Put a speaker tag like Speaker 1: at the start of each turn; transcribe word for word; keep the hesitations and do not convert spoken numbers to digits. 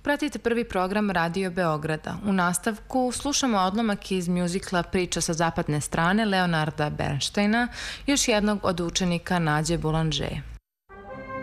Speaker 1: Pratite prvi program Radio Beograda. U nastavku slušamo odlomak iz mjuzikla Priča sa zapadne strane Leonarda Bernsteina, još jednog od učenika Nađe Boulanger.